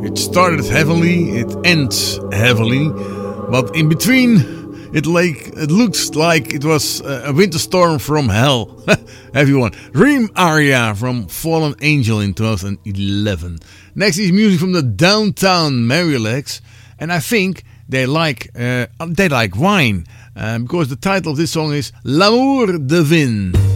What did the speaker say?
It started heavily, it ends heavily, but in between it looks like it was a winter storm from hell. Everyone, Dream Aria from Fallen Angel in 2011. Next is music from the Downtown Marylex, and I think they like wine, because the title of this song is L'amour devine.